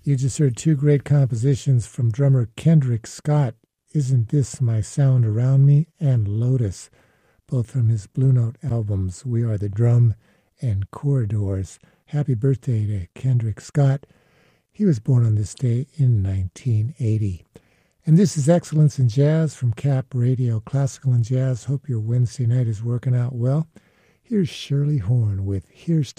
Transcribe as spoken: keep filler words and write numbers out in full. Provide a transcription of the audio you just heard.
You just heard two great compositions from drummer Kendrick Scott, Isn't This My Sound Around Me, and Lotus, both from his Blue Note albums, We Are the Drum and Corridors. Happy birthday to Kendrick Scott. He was born on this day in nineteen eighty. And this is Excellence in Jazz from Cap Radio, Classical and Jazz. Hope your Wednesday night is working out well. Here's Shirley Horn with Here's